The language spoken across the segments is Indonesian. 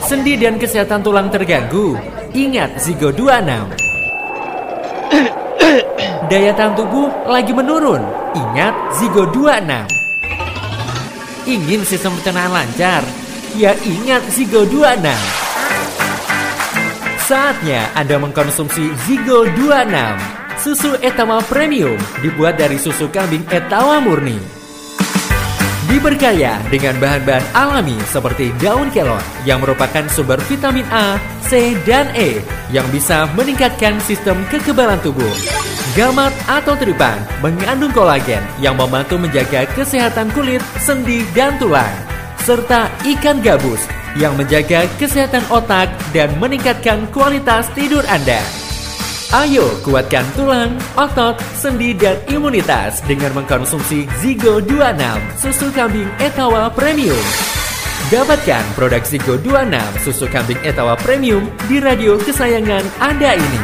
sendi dan kesehatan tulang terganggu? Ingat Zigo 26. Daya tahan tubuh lagi menurun? Ingat Zigo 26. Ingin sistem pencernaan lancar? Ya ingat Zigo 26. Saatnya Anda mengkonsumsi Zigo 26. Susu Etawa Premium dibuat dari susu kambing Etawa murni. Diberkaya dengan bahan-bahan alami seperti daun kelor yang merupakan sumber vitamin A, C, dan E yang bisa meningkatkan sistem kekebalan tubuh. Gamat atau tripang mengandung kolagen yang membantu menjaga kesehatan kulit, sendi, dan tulang. Serta ikan gabus yang menjaga kesehatan otak dan meningkatkan kualitas tidur Anda. Ayo kuatkan tulang, otot, sendi, dan imunitas dengan mengkonsumsi Zigo 26 susu kambing Etawa Premium. Dapatkan produk Zigo 26 susu kambing Etawa Premium di radio kesayangan Anda ini.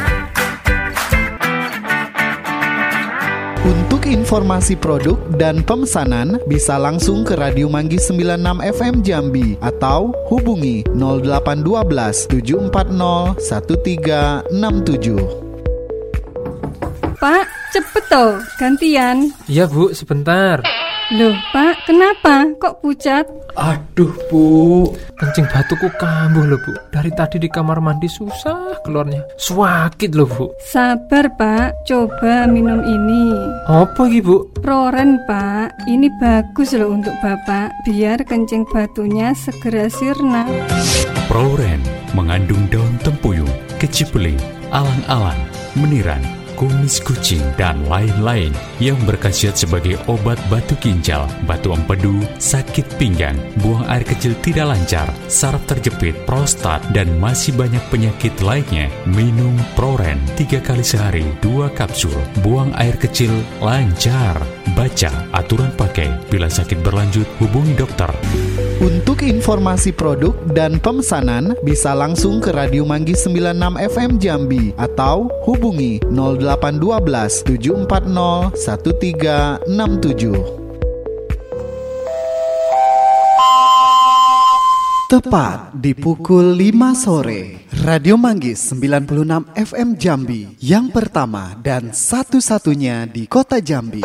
Untuk informasi produk dan pemesanan bisa langsung ke Radio Manggis 96 FM Jambi atau hubungi 0812 740 1367. Pak, cepet toh, gantian. Iya Bu, sebentar. Loh Pak, kenapa? Kok pucat? Aduh Bu, kencing batuku kambuh loh Bu. Dari tadi di kamar mandi susah keluarnya. Swakit loh Bu. Sabar Pak, coba minum ini. Apa ini Bu? Proren Pak, ini bagus loh untuk Bapak. Biar kencing batunya segera sirna. Proren mengandung daun tempuyung, kecipeling, alang-alang, meniran, kumis kucing, dan lain-lain yang berkhasiat sebagai obat batu ginjal, batu empedu, sakit pinggang, buang air kecil tidak lancar, saraf terjepit, prostat, dan masih banyak penyakit lainnya. Minum Proren 3 kali sehari, 2 kapsul. Buang air kecil lancar. Baca aturan pakai. Bila sakit berlanjut, hubungi dokter. Untuk informasi produk dan pemesanan bisa langsung ke Radio Manggis 96 FM Jambi atau hubungi 0812 740 1367. Tepat di pukul 5 sore, Radio Manggis 96 FM Jambi, yang pertama dan satu-satunya di kota Jambi.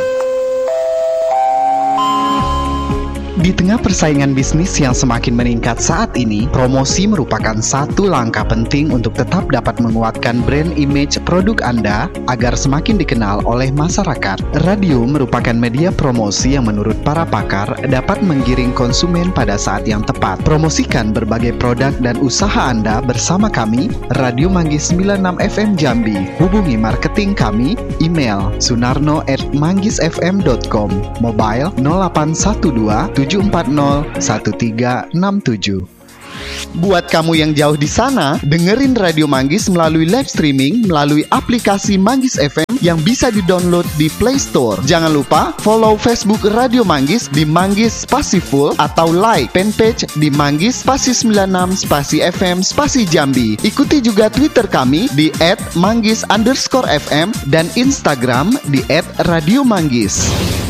Di tengah persaingan bisnis yang semakin meningkat saat ini, promosi merupakan satu langkah penting untuk tetap dapat menguatkan brand image produk Anda agar semakin dikenal oleh masyarakat. Radio merupakan media promosi yang menurut para pakar dapat menggiring konsumen pada saat yang tepat. Promosikan berbagai produk dan usaha Anda bersama kami, Radio Manggis 96 FM Jambi. Hubungi marketing kami, email sunarno@manggisfm.com, mobile 0812 740 1367. Buat kamu yang jauh di sana, dengerin Radio Manggis melalui live streaming melalui aplikasi Manggis FM yang bisa di-download di Play Store. Jangan lupa follow Facebook Radio Manggis di Manggis Spasi Full atau like fanpage di Manggis Spasi 96 Spasi FM Spasi Jambi. Ikuti juga Twitter kami di @manggis_fm dan Instagram di @radiomanggis.